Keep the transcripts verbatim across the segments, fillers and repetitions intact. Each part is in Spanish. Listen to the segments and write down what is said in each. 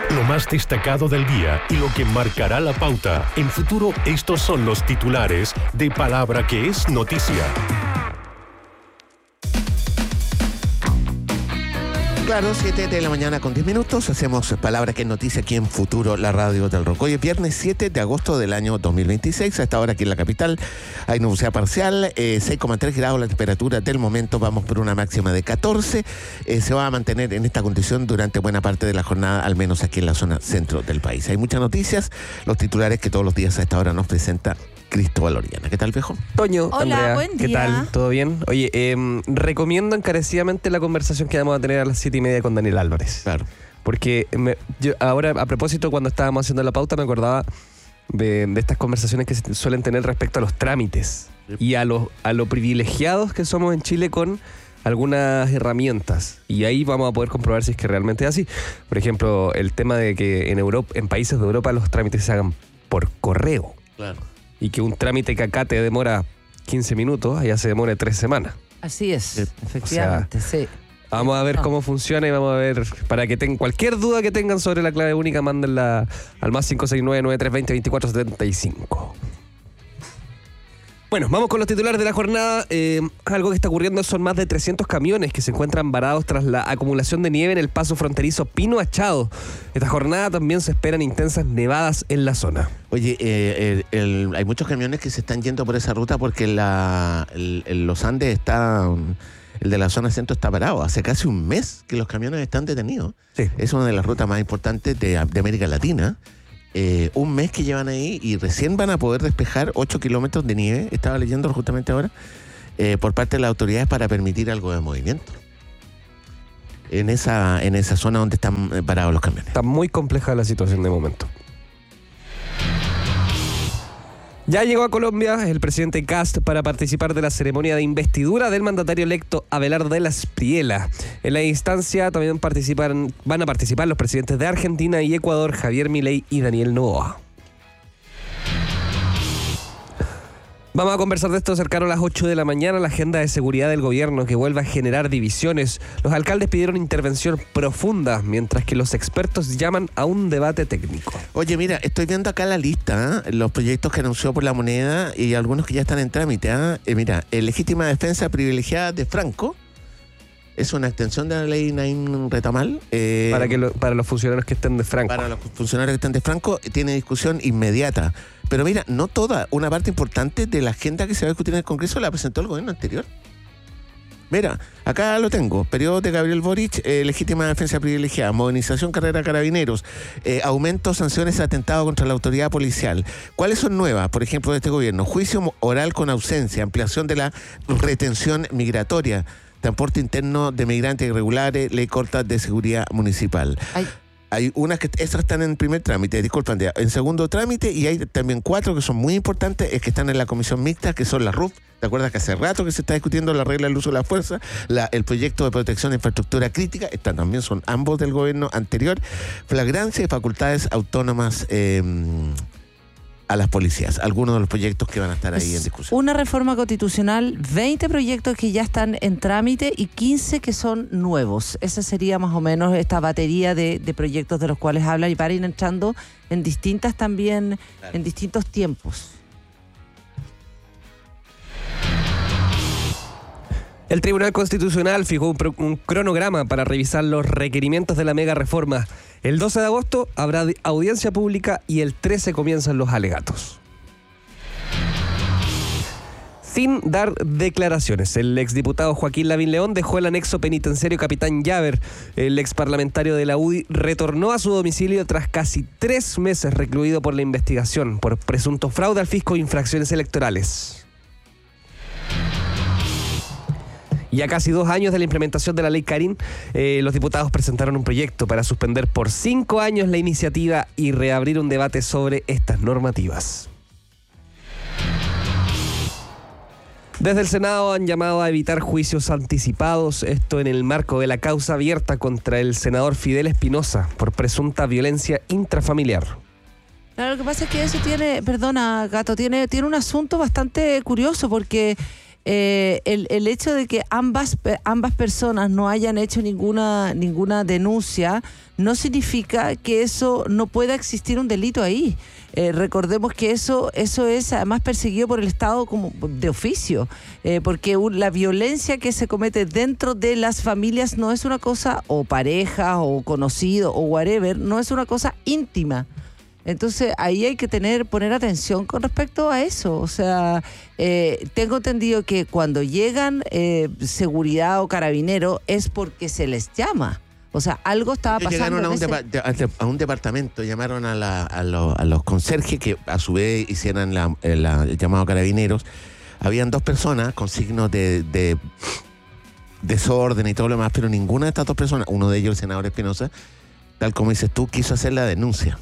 Lo más destacado del día y lo que marcará la pauta. En Futuro, estos son los titulares de Palabra que es noticia. Claro, siete de la mañana con diez minutos. Hacemos Palabra que es noticia aquí en Futuro, la radio del Rock. Hoy es viernes siete de agosto del año dos mil veintiséis. A esta hora aquí en la capital hay nubosidad parcial, eh, seis coma tres grados la temperatura del momento. Vamos por una máxima de catorce. Eh, se va a mantener en esta condición durante buena parte de la jornada, al menos aquí en la zona centro del país. Hay muchas noticias, los titulares que todos los días a esta hora nos presenta Cristóbal Orellana. ¿Qué tal, viejo? Toño, Hola, Andrea, buen ¿qué día. tal? ¿Todo bien? Oye, eh, recomiendo encarecidamente la conversación que vamos a tener a las siete y media con Daniel Álvarez. Claro. Porque me, yo ahora, a propósito, cuando estábamos haciendo la pauta, me acordaba de, de estas conversaciones que se suelen tener respecto a los trámites Sí. y a lo, a lo privilegiados que somos en Chile con algunas herramientas. Y ahí vamos a poder comprobar si es que realmente es así. Por ejemplo, el tema de que en Europa, en países de Europa los trámites se hagan por correo. Claro. Y que un trámite que acá te demora quince minutos, allá se demora tres semanas. Así es, Sí. efectivamente, sí. Vamos a ver No. cómo funciona y vamos a ver, para que tengan cualquier duda que tengan sobre la clave única, mándenla al más cinco seis nueve, nueve tres dos cero, veinticuatro setenta y cinco. Bueno, vamos con los titulares de la jornada. Eh, algo que está ocurriendo son más de trescientos camiones que se encuentran varados tras la acumulación de nieve en el paso fronterizo Pino Achado. Esta jornada también se esperan intensas nevadas en la zona. Oye, eh, el, el, hay muchos camiones que se están yendo por esa ruta porque la, el, el, los Andes está, el de la zona centro está parado. Hace casi un mes que los camiones están detenidos. Sí. Es una de las rutas más importantes de, de América Latina. Eh, un mes que llevan ahí y recién van a poder despejar ocho kilómetros de nieve, estaba leyendo justamente ahora, eh, por parte de las autoridades para permitir algo de movimiento en esa, en esa zona donde están eh, parados los camiones. Está muy compleja la situación de momento. Ya llegó a Colombia el presidente Kast para participar de la ceremonia de investidura del mandatario electo Abelardo de la Espriella. En la instancia también participan, van a participar los presidentes de Argentina y Ecuador, Javier Milei y Daniel Noboa. Vamos a conversar de esto cercano a las ocho de la mañana, la agenda de seguridad del gobierno que vuelve a generar divisiones. Los alcaldes pidieron intervención profunda, mientras que los expertos llaman a un debate técnico. Oye, mira, estoy viendo acá la lista, ¿eh? Los proyectos que anunció por la moneda y algunos que ya están en trámite. ¿eh? Eh, mira, eh, legítima defensa privilegiada de Franco. Es una extensión de la ley Naim Retamal. Eh, Para, que lo- para los funcionarios que estén de Franco. Para los funcionarios que están de Franco, eh, tiene discusión inmediata. Pero mira, no toda, una parte importante de la agenda que se va a discutir en el Congreso la presentó el gobierno anterior. Mira, acá lo tengo. Periodo de Gabriel Boric, eh, legítima defensa privilegiada, modernización carrera carabineros, eh, aumento sanciones a atentado contra la autoridad policial. ¿Cuáles son nuevas, por ejemplo, de este gobierno? Juicio oral con ausencia, ampliación de la retención migratoria, transporte interno de migrantes irregulares, ley corta de seguridad municipal. Ay, Hay unas que esas están en primer trámite, disculpan, en segundo trámite, y hay también cuatro que son muy importantes, es que están en la comisión mixta, que son la R U F. ¿Te acuerdas que hace rato que se está discutiendo la regla del uso de la fuerza? La, el proyecto de protección de infraestructura crítica, estas también son ambos del gobierno anterior. Flagrancia y facultades autónomas eh, a las policías. Algunos de los proyectos que van a estar ahí en discusión. una reforma constitucional, veinte proyectos que ya están en trámite y quince que son nuevos. Esa sería más o menos esta batería de, de proyectos de los cuales hablan y para ir entrando en distintas también, Claro. en distintos tiempos. El Tribunal Constitucional fijó un, pro- un cronograma para revisar los requerimientos de la mega reforma. El doce de agosto habrá di- audiencia pública y el trece comienzan los alegatos. Sin dar declaraciones, el exdiputado Joaquín Lavín León dejó el anexo penitenciario Capitán Llaver. El exparlamentario de la U D I retornó a su domicilio tras casi tres meses recluido por la investigación por presunto fraude al fisco e infracciones electorales. Y a casi dos años de la implementación de la ley Karin, eh, los diputados presentaron un proyecto para suspender por cinco años la iniciativa y reabrir un debate sobre estas normativas. Desde el Senado han llamado a evitar juicios anticipados, esto en el marco de la causa abierta contra el senador Fidel Espinosa por presunta violencia intrafamiliar. Claro, lo que pasa es que eso tiene, perdona, Gato, tiene, tiene un asunto bastante curioso porque eh, el, el hecho de que ambas, ambas personas no hayan hecho ninguna, ninguna denuncia no significa que eso no pueda existir un delito ahí. Eh, recordemos que eso, eso es además perseguido por el Estado como de oficio, eh, porque un, la violencia que se comete dentro de las familias no es una cosa, o pareja, o conocido, o whatever, no es una cosa íntima. Entonces ahí hay que tener, poner atención con respecto a eso. O sea, eh, tengo entendido que cuando llegan eh, seguridad o carabinero es porque se les llama. O sea, algo estaba pasando. Llegaron a un, ese... depa- a un departamento, llamaron a, la, a, lo, a los conserjes que a su vez hicieran la, la, el llamado a carabineros. Habían dos personas con signos de, de desorden y todo lo demás, pero ninguna de estas dos personas, uno de ellos, el senador Espinosa, tal como dices tú, quiso hacer la denuncia.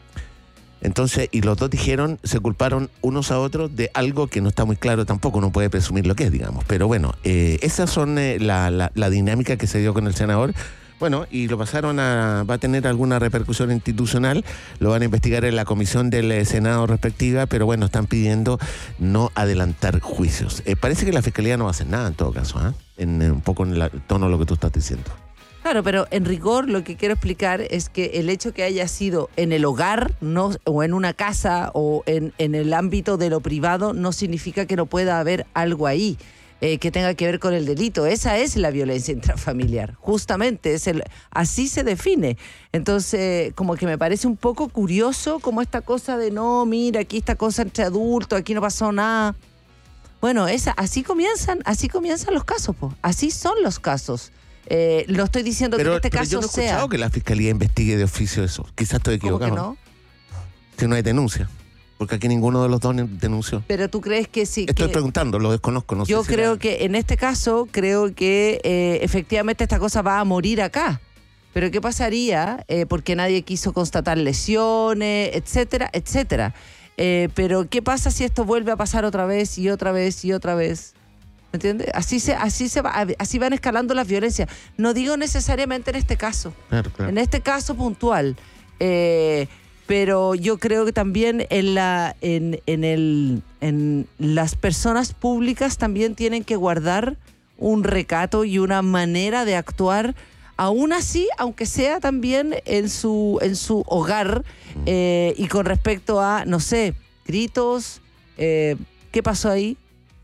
Entonces, y los dos dijeron, se culparon unos a otros de algo que no está muy claro tampoco, no puede presumir lo que es, digamos. Pero bueno, eh, esas son eh, la, la, la dinámica que se dio con el senador. Bueno, y lo pasaron a, va a tener alguna repercusión institucional, lo van a investigar en la comisión del eh, Senado respectiva, pero bueno, están pidiendo no adelantar juicios. Eh, parece que la Fiscalía no va a hacer nada en todo caso, ¿eh? en, en un poco en el tono de lo que tú estás diciendo. Claro, pero en rigor lo que quiero explicar es que el hecho que haya sido en el hogar no, o en una casa o en, en el ámbito de lo privado no significa que no pueda haber algo ahí. Eh, que tenga que ver con el delito. Esa es la violencia intrafamiliar, justamente, es el, así se define. Entonces, como que me parece un poco curioso como esta cosa de no, mira, aquí esta cosa entre adultos, aquí no pasó nada. Bueno, esa, así comienzan, así comienzan los casos, po. Así son los casos. Eh, lo estoy diciendo pero, que en este pero caso yo no he sea. escuchado que la Fiscalía investigue de oficio eso. Quizás estoy equivocado. ¿Cómo que no? Si no hay denuncia. Porque aquí ninguno de los dos denunció. Pero tú crees que sí. Estoy que... preguntando, lo desconozco. No Yo sé si creo era... que en este caso, creo que eh, efectivamente esta cosa va a morir acá. Pero ¿qué pasaría? Eh, porque nadie quiso constatar lesiones, etcétera, etcétera. Eh, pero ¿qué pasa si esto vuelve a pasar otra vez y otra vez y otra vez? ¿Me entiendes? Así se, así se va, así van escalando las violencias. No digo necesariamente en este caso. Claro, claro. En este caso puntual. Eh, pero yo creo que también en la en, en el en las personas públicas también tienen que guardar un recato y una manera de actuar, aún así, aunque sea también en su en su hogar, eh, y con respecto a, no sé, gritos, eh, ¿qué pasó ahí?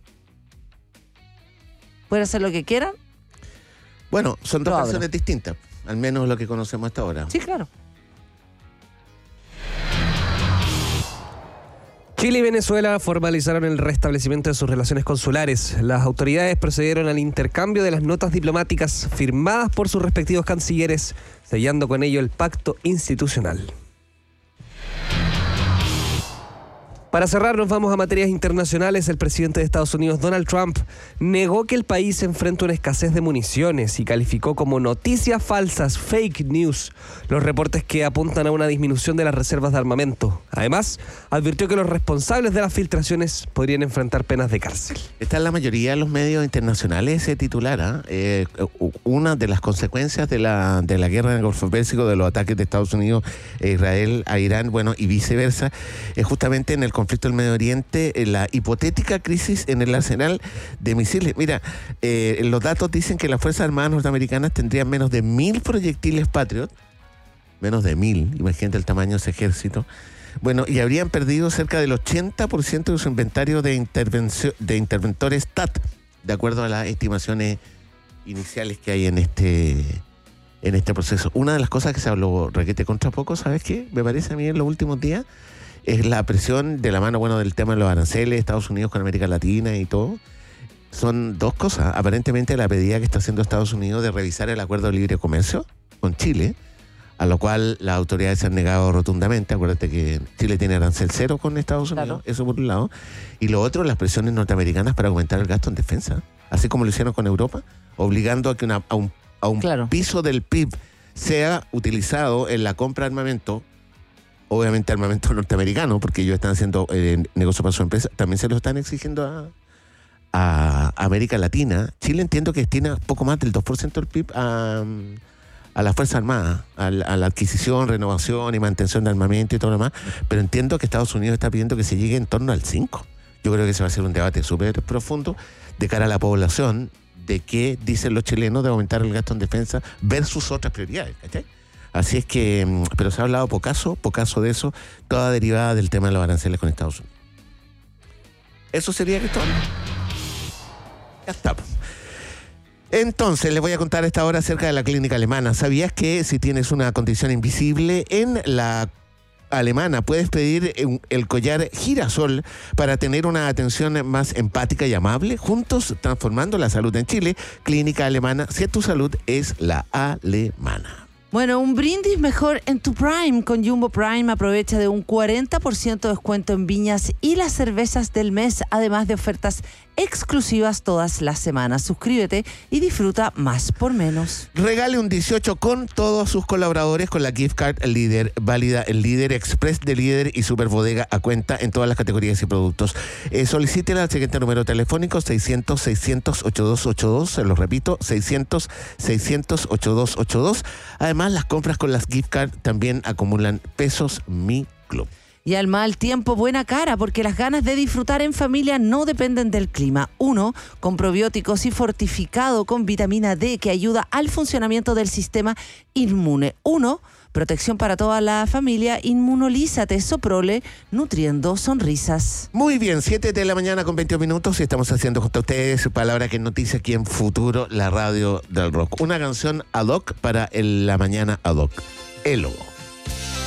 ¿Pueden hacer lo que quieran? Bueno, son dos Lo versiones abro. distintas, al menos lo que conocemos hasta ahora. Sí, claro. Chile y Venezuela formalizaron el restablecimiento de sus relaciones consulares. Las autoridades procedieron al intercambio de las notas diplomáticas firmadas por sus respectivos cancilleres, sellando con ello el pacto institucional. Para cerrar, nos vamos a materias internacionales. El presidente de Estados Unidos, Donald Trump, negó que el país enfrenta una escasez de municiones y calificó como noticias falsas, fake news, los reportes que apuntan a una disminución de las reservas de armamento. Además, advirtió que los responsables de las filtraciones podrían enfrentar penas de cárcel. Está en la mayoría de los medios internacionales ese titular, ¿ah? eh, una de las consecuencias de la, de la guerra en el Golfo Pérsico, de los ataques de Estados Unidos e Israel a Irán, bueno, y viceversa, es justamente en el conflicto del Medio Oriente, en la hipotética crisis en el arsenal de misiles. Mira, eh, los datos dicen que las Fuerzas Armadas norteamericanas tendrían menos de mil proyectiles Patriot, menos de mil, imagínate el tamaño de ese ejército. Bueno, y habrían perdido cerca del ochenta por ciento de su inventario de, intervención, de interventores T A T, de acuerdo a las estimaciones iniciales que hay en este, en este proceso. Una de las cosas que se habló requete contra poco, ¿sabes qué? Me parece a mí en los últimos días, es la presión de la mano, bueno, del tema de los aranceles, Estados Unidos con América Latina y todo. Son dos cosas. Aparentemente la pedida que está haciendo Estados Unidos de revisar el acuerdo de libre comercio con Chile, a lo cual las autoridades se han negado rotundamente. Acuérdate que Chile tiene arancel cero con Estados Unidos, claro. Eso por un lado. Y lo otro, las presiones norteamericanas para aumentar el gasto en defensa, así como lo hicieron con Europa, obligando a que una, a un, a un claro. piso del P I B sea utilizado en la compra de armamento, obviamente armamento norteamericano, porque ellos están haciendo eh, negocio para su empresa, también se lo están exigiendo a, a América Latina. Chile entiendo que destina poco más del dos por ciento del P I B a, a las Fuerzas Armadas, a, a la adquisición, renovación y mantención de armamento y todo lo demás, pero entiendo que Estados Unidos está pidiendo que se llegue en torno al cinco por ciento. Yo creo que ese va a ser un debate súper profundo de cara a la población, de qué dicen los chilenos de aumentar el gasto en defensa versus otras prioridades, ¿cachai? Así es que, pero se ha hablado pocaso, pocaso de eso, toda derivada del tema de los aranceles con Estados Unidos. Eso sería que todo. Ya está. Entonces, les voy a contar a esta hora acerca de la clínica alemana. ¿Sabías que si tienes una condición invisible en la alemana puedes pedir el collar girasol para tener una atención más empática y amable? Juntos transformando la salud en Chile. Clínica Alemana, si tu salud es la alemana. Bueno, un brindis mejor en tu Prime. Con Jumbo Prime aprovecha de un cuarenta por ciento de descuento en viñas y las cervezas del mes, además de ofertas exclusivas todas las semanas. Suscríbete y disfruta más por menos. Regale un dieciocho con todos sus colaboradores con la gift card Líder, válida el Líder Express de Líder y Super Bodega a cuenta en todas las categorías y productos. Eh, solicítela al siguiente número telefónico seiscientos, seiscientos, ochenta y dos ochenta y dos, se lo repito, seiscientos, seiscientos, ochenta y dos ochenta y dos. Además, las compras con las gift card también acumulan pesos Mi Club. Y al mal tiempo, buena cara, porque las ganas de disfrutar en familia no dependen del clima. Uno, con probióticos y fortificado con vitamina D que ayuda al funcionamiento del sistema inmune. Uno, protección para toda la familia. Inmunolízate, Soprole, nutriendo sonrisas. Muy bien, siete de la mañana con veinte minutos y estamos haciendo junto a ustedes Palabra que es Noticia aquí en Futuro, la radio del rock. Una canción ad hoc para el, la mañana ad hoc. Elo.